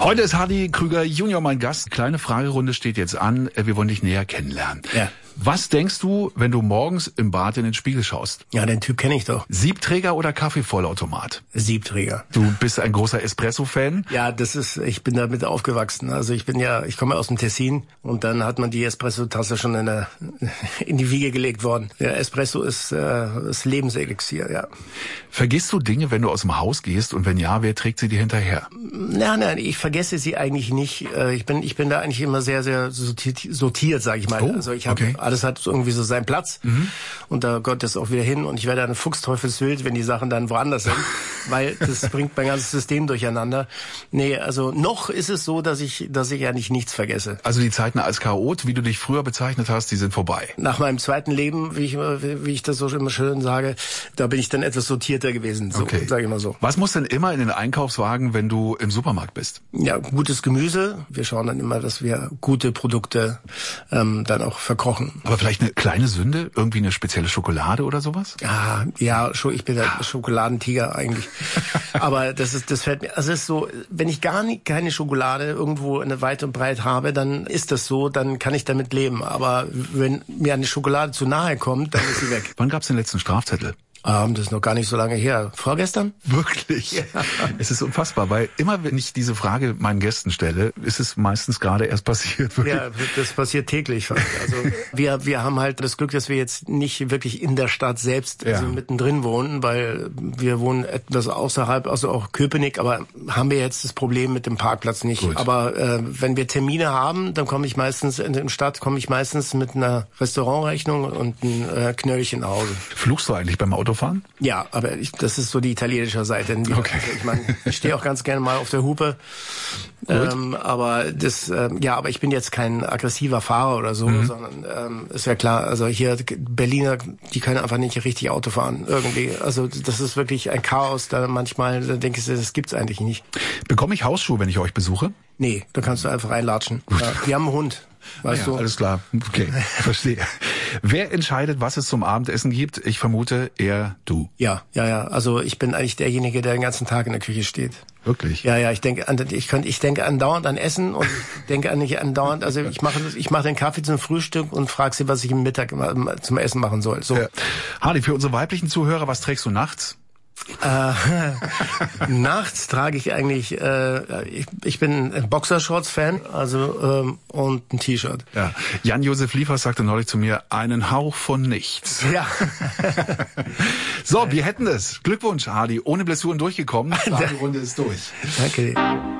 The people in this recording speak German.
Heute ist Hardy Krüger Junior mein Gast. Kleine Fragerunde steht jetzt an. Wir wollen dich näher kennenlernen. Ja. Was denkst du, wenn du morgens im Bad in den Spiegel schaust? Ja, den Typ kenne ich doch. Siebträger oder Kaffeevollautomat? Siebträger. Du bist ein großer Espresso-Fan? Ja, ich bin damit aufgewachsen. Also ich komme aus dem Tessin und dann hat man die Espresso-Tasse schon in die Wiege gelegt worden. Der Espresso ist das Lebenselixier, ja. Vergisst du Dinge, wenn du aus dem Haus gehst, und wenn ja, wer trägt sie dir hinterher? Nein, ich vergesse sie eigentlich nicht. Ich bin da eigentlich immer sehr, sehr sortiert, sage ich mal. Oh, also ich habe okay. Alles hat irgendwie so seinen Platz und da gehört das auch wieder hin und ich werde ein Fuchsteufelswild, wenn die Sachen dann woanders sind, weil das bringt mein ganzes System durcheinander. Nee, also noch ist es so, dass ich eigentlich nichts vergesse. Also die Zeiten als Chaot, wie du dich früher bezeichnet hast, die sind vorbei. Nach meinem zweiten Leben, wie ich das so immer schön sage, da bin ich dann etwas sortierter gewesen, so, okay. Sage ich mal so. Was muss denn immer in den Einkaufswagen, wenn du im Supermarkt bist? Ja, gutes Gemüse. Wir schauen dann immer, dass wir gute Produkte dann auch verkochen. Aber vielleicht eine kleine Sünde? Irgendwie eine spezielle Schokolade oder sowas? Ich bin der Schokoladentiger eigentlich. Aber das fällt mir, also es ist so, wenn ich keine Schokolade irgendwo weit und breit habe, dann ist das so, dann kann ich damit leben. Aber wenn mir eine Schokolade zu nahe kommt, dann ist sie weg. Wann gab's den letzten Strafzettel? Das ist noch gar nicht so lange her. Vorgestern? Wirklich? Ja. Es ist unfassbar, weil immer, wenn ich diese Frage meinen Gästen stelle, ist es meistens gerade erst passiert. Wirklich. Ja, das passiert täglich. Also wir haben halt das Glück, dass wir jetzt nicht wirklich in der Stadt selbst mittendrin wohnen, weil wir wohnen etwas außerhalb, also auch Köpenick, aber haben wir jetzt das Problem mit dem Parkplatz nicht. Gut. Aber wenn wir Termine haben, dann komme ich meistens mit einer Restaurantrechnung und einem Knöllchen nach Hause. Fluchst du eigentlich beim Autofahren? Ja, aber das ist so die italienische Seite. Okay. Also ich meine, ich stehe auch ganz gerne mal auf der Hupe. Aber ich bin jetzt kein aggressiver Fahrer oder so, sondern ist ja klar, also hier Berliner, die können einfach nicht richtig Auto fahren irgendwie. Also das ist wirklich ein Chaos, da denke ich, das gibt's eigentlich nicht. Bekomme ich Hausschuhe, wenn ich euch besuche? Nee, da kannst du einfach reinlatschen. Ja, wir haben einen Hund. Weißt du? Alles klar, okay, verstehe. Wer entscheidet, was es zum Abendessen gibt? Ich vermute eher du. Ja. Also ich bin eigentlich derjenige, der den ganzen Tag in der Küche steht. Wirklich? Ja, ich denke andauernd an Essen und denke nicht andauernd, also ich mache den Kaffee zum Frühstück und frage sie, was ich im Mittag zum Essen machen soll. So. Ja. Hardy, für unsere weiblichen Zuhörer, was trägst du nachts? Nachts trage ich eigentlich, ich bin ein Boxershorts-Fan, also und ein T-Shirt. Ja. Jan-Josef Liefers sagte neulich zu mir, einen Hauch von nichts. Ja. So, wir hätten es. Glückwunsch, Hardy. Ohne Blessuren durchgekommen. Die Runde ist durch. Danke dir.